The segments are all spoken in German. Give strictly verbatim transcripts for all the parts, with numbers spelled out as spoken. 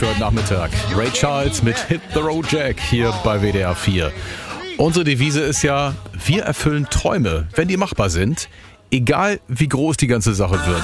für heute Nachmittag. Ray Charles mit Hit the Road Jack hier bei W D R vier. Unsere Devise ist ja, wir erfüllen Träume, wenn die machbar sind, egal wie groß die ganze Sache wird.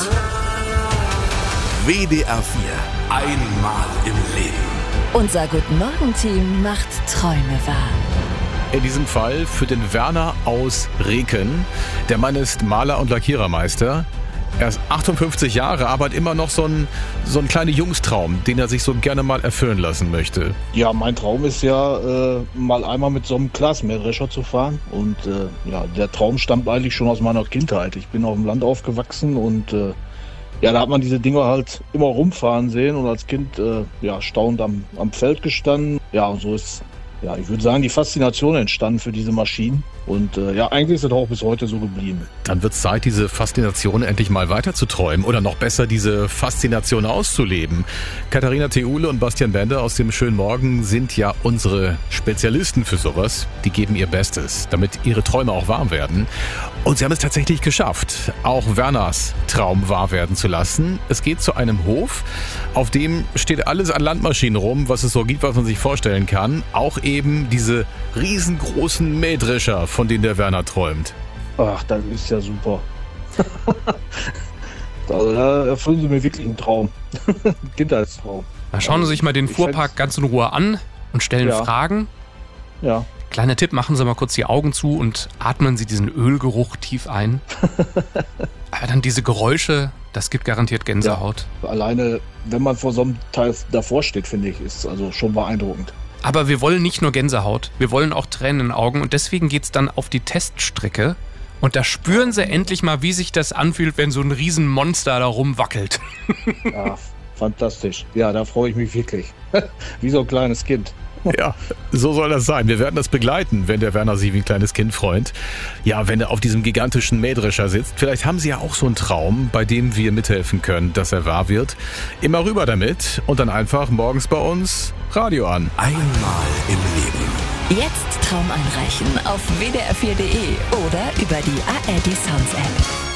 W D R vier, einmal im Leben. Unser Guten Morgen-Team macht Träume wahr. In diesem Fall für den Werner aus Reken. Der Mann ist Maler und Lackierermeister. Er ist achtundfünfzig Jahre, aber hat immer noch so einen, so einen kleinen Jungstraum, den er sich so gerne mal erfüllen lassen möchte. Ja, mein Traum ist ja, äh, mal einmal mit so einem Glasmähdrescher zu fahren. Und äh, ja, der Traum stammt eigentlich schon aus meiner Kindheit. Ich bin auf dem Land aufgewachsen und äh, ja, da hat man diese Dinger halt immer rumfahren sehen und als Kind äh, ja, staunend am, am Feld gestanden. Ja, und so ist, ja, ich würde sagen, die Faszination entstanden für diese Maschinen. Und äh, ja, eigentlich ist es auch bis heute so geblieben. Dann wird es Zeit, diese Faszination endlich mal weiterzuträumen oder noch besser diese Faszination auszuleben. Katharina Theule und Bastian Bender aus dem Schönen Morgen sind ja unsere Spezialisten für sowas. Die geben ihr Bestes, damit ihre Träume auch wahr werden. Und sie haben es tatsächlich geschafft, auch Werners Traum wahr werden zu lassen. Es geht zu einem Hof, auf dem steht alles an Landmaschinen rum, was es so gibt, was man sich vorstellen kann. Auch eben diese riesengroßen Mähdrescher, von denen der Werner träumt. Ach, das ist ja super. Also da erfüllen Sie mir wirklich einen Traum. Kindheitstraum. Na, schauen Sie sich mal den Fuhrpark ganz in Ruhe an und stellen Ja. Fragen. Ja. Kleiner Tipp, machen Sie mal kurz die Augen zu und atmen Sie diesen Ölgeruch tief ein. Aber dann diese Geräusche, das gibt garantiert Gänsehaut. Alleine, wenn man vor so einem Teil davor steht, finde ich, ist also schon beeindruckend. Aber wir wollen nicht nur Gänsehaut, wir wollen auch Tränen in den Augen und deswegen geht's dann auf die Teststrecke und da spüren Sie endlich mal, wie sich das anfühlt, wenn so ein Riesenmonster da rumwackelt. Ja, fantastisch. Ja, da freue ich mich wirklich. Wie so ein kleines Kind. Ja, so soll das sein. Wir werden das begleiten, wenn der Werner Sie wie ein kleines Kind freut. Ja, wenn er auf diesem gigantischen Mähdrescher sitzt. Vielleicht haben Sie ja auch so einen Traum, bei dem wir mithelfen können, dass er wahr wird. Immer rüber damit und dann einfach morgens bei uns Radio an. Einmal im Leben. Jetzt Traum einreichen auf w d r vier punkt d e oder über die A R D Sounds App.